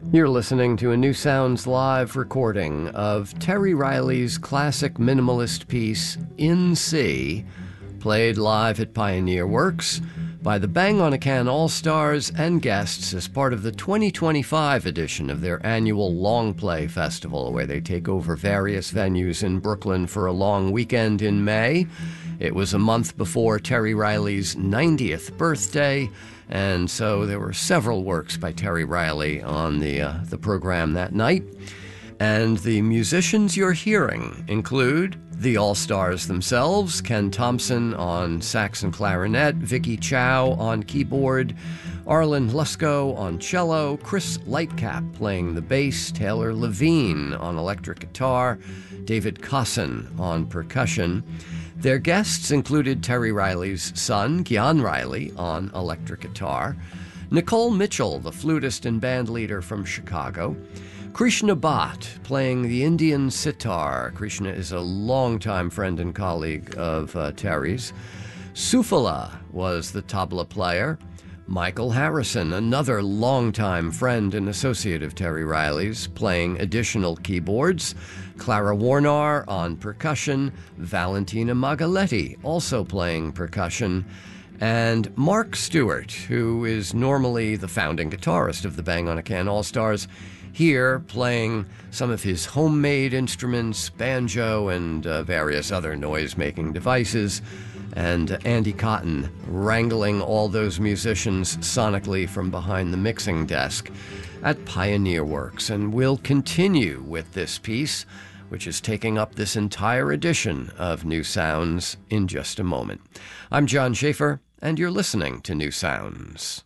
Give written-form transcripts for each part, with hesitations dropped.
You're listening to a New Sounds Live recording of Terry Riley's classic minimalist piece, In C, played live at Pioneer Works by the Bang on a Can All-Stars and guests as part of the 2025 edition of their annual Long Play Festival, where they take over various venues in Brooklyn for a long weekend in May. It was a month before Terry Riley's 90th birthday, and so there were several works by Terry Riley on the program that night. And the musicians you're hearing include the All-Stars themselves, Ken Thompson on sax and clarinet, Vicky Chow on keyboard, Arlen Lusko on cello, Chris Lightcap playing the bass, Taylor Levine on electric guitar, David Cosson on percussion. Their guests included Terry Riley's son, Gian Riley, on electric guitar, Nicole Mitchell, the flutist and band leader from Chicago, Krishna Bhatt playing the Indian sitar. Krishna is a longtime friend and colleague of Terry's. Sufala was the tabla player. Michael Harrison, another longtime friend and associate of Terry Riley's, playing additional keyboards. Clara Warnar on percussion. Valentina Magaletti also playing percussion. And Mark Stewart, who is normally the founding guitarist of the Bang on a Can All-Stars, here playing some of his homemade instruments, banjo and various other noise-making devices, and Andy Cotton wrangling all those musicians sonically from behind the mixing desk at Pioneer Works. And we'll continue with this piece, which is taking up this entire edition of New Sounds, in just a moment. I'm John Schaefer, and you're listening to New Sounds.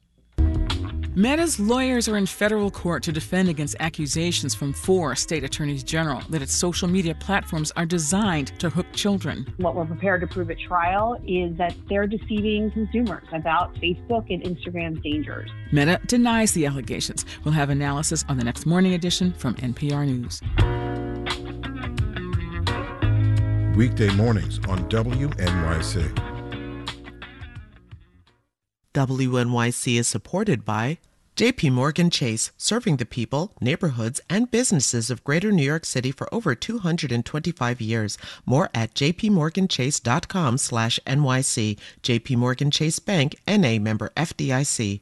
Meta's lawyers are in federal court to defend against accusations from 4 state attorneys general that its social media platforms are designed to hook children. What we're prepared to prove at trial is that they're deceiving consumers about Facebook and Instagram's dangers. Meta denies the allegations. We'll have analysis on the next morning edition from NPR News. Weekday mornings on WNYC. WNYC is supported by J.P. Morgan Chase, serving the people, neighborhoods, and businesses of Greater New York City for over 225 years. More at jpmorganchase.com/NYC. J.P. Morgan Chase Bank, N.A. member FDIC.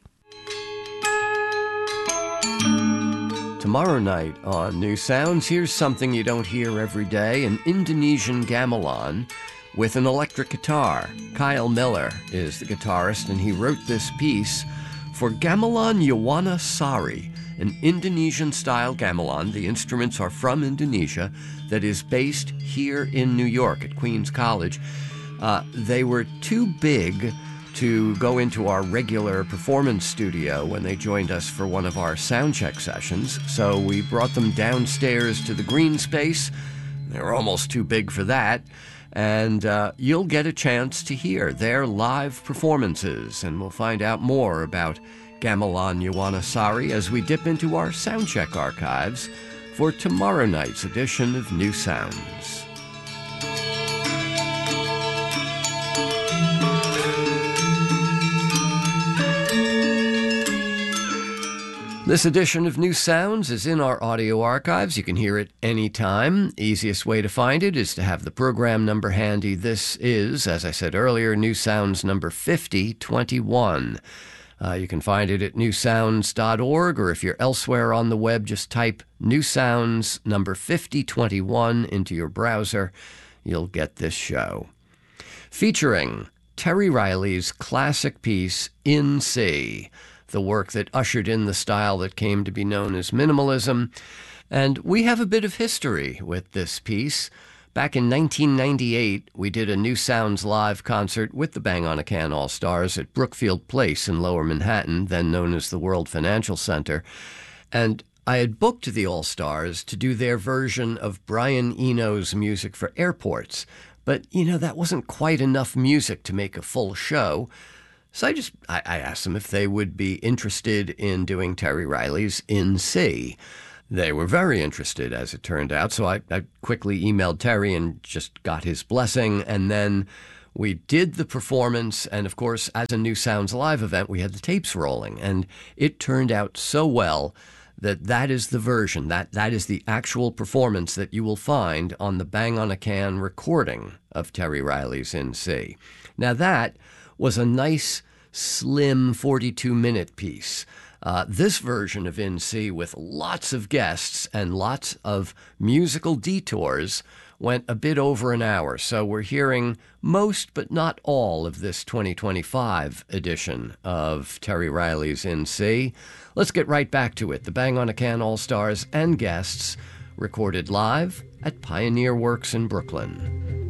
Tomorrow night on New Sounds, here's something you don't hear every day, an Indonesian gamelan with an electric guitar. Kyle Miller is the guitarist, and he wrote this piece for Gamelan Yawana Sari, an Indonesian-style gamelan. The instruments are from Indonesia, that is based here in New York at Queens College. They were too big to go into our regular performance studio when they joined us for one of our sound check sessions, so we brought them downstairs to the green space. They were almost too big for that. And you'll get a chance to hear their live performances, and we'll find out more about Gamelan Yawana Sari as we dip into our Soundcheck archives for tomorrow night's edition of New Sounds. This edition of New Sounds is in our audio archives. You can hear it anytime. Easiest way to find it is to have the program number handy. This is, as I said earlier, New Sounds number 5021. You can find it at newsounds.org, or if you're elsewhere on the web, just type New Sounds number 5021 into your browser. You'll get this show. Featuring Terry Riley's classic piece, In C, the work that ushered in the style that came to be known as minimalism. And we have a bit of history with this piece. Back in 1998, we did a New Sounds live concert with the Bang on a Can All-Stars at Brookfield Place in Lower Manhattan, then known as the World Financial Center. And I had booked the All-Stars to do their version of Brian Eno's Music for Airports. But, that wasn't quite enough music to make a full show. So I asked them if they would be interested in doing Terry Riley's In C. They were very interested, as it turned out, so I quickly emailed Terry and just got his blessing, and then we did the performance, and of course, as a New Sounds Live event, we had the tapes rolling, and it turned out so well that is the version, that is the actual performance that you will find on the Bang on a Can recording of Terry Riley's In C. Now that was a nice, slim 42-minute piece. This version of In C, with lots of guests and lots of musical detours, went a bit over an hour. So we're hearing most but not all of this 2025 edition of Terry Riley's In C. Let's get right back to it. The Bang on a Can All-Stars and guests recorded live at Pioneer Works in Brooklyn.